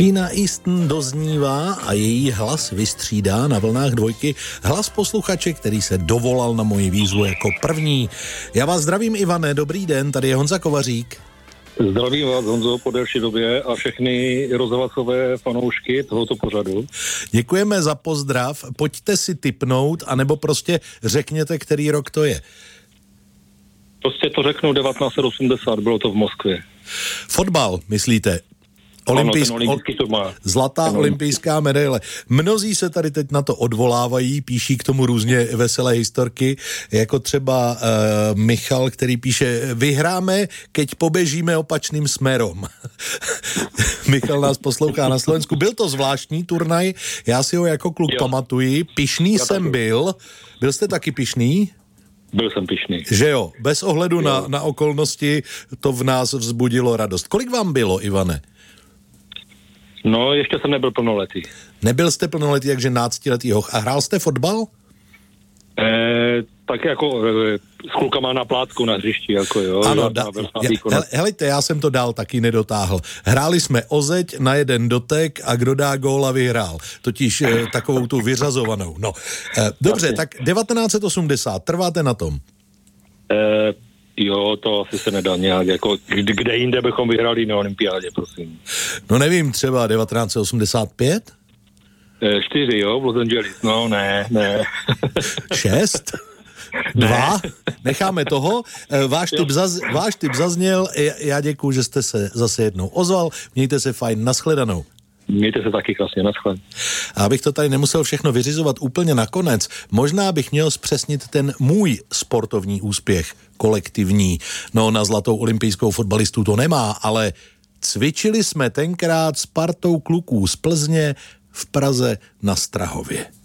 Sheena Easton doznívá a její hlas vystřídá na vlnách Dvojky hlas posluchače, který se dovolal na moji výzvu jako první. Já vás zdravím, Ivane, dobrý den, tady je Honza Kovařík. Zdravím vás, Honzo, po delší době a všechny rozhlasové fanoušky tohoto pořadu. Děkujeme za pozdrav, pojďte si tipnout, anebo prostě řekněte, který rok to je. Prostě to řeknu 1980, bylo to v Moskvě. Fotbal, myslíte? Olympijský turnaj. Zlatá olympijská medaile. Mnozí se tady teď na to odvolávají, píší k tomu různě veselé historky, jako třeba Michal, který píše, vyhráme, keď pobežíme opačným smerom. Michal nás poslouchá na Slovensku. Byl to zvláštní turnaj, já si ho jako kluk pamatuji. Pyšný jsem byl. Byl jste taky pyšný? Byl jsem pyšný. Že jo, bez ohledu na okolnosti to v nás vzbudilo radost. Kolik vám bylo, Ivane? No, ještě jsem nebyl plnoletý. Nebyl jste plnoletý, takže 12letý hoch. A hrál jste fotbal? Tak jako s klukama na plátku na hřišti, jako jo. Ano, helejte, já jsem to dál taky nedotáhl. Hráli jsme o zeď na jeden dotek a kdo dá góla vyhrál. Totiž takovou tu vyřazovanou. No, dobře, tak 1980, trváte na tom? Jo, to asi se nedá nějak, jako kde jinde bychom vyhráli na olympiádě, prosím. No nevím, třeba 1985? 4, jo, v Los Angeles, no ne. 6? 2? Necháme toho. Váš tip zazněl, já děkuju, že jste se zase jednou ozval, mějte se fajn, nashledanou. Mějte se taky krásně, naschle. A abych to tady nemusel všechno vyřizovat úplně nakonec, možná bych měl zpřesnit ten můj sportovní úspěch, kolektivní. No, na zlatou olympijskou fotbalistu to nemá, ale cvičili jsme tenkrát s partou kluků z Plzně v Praze na Strahově.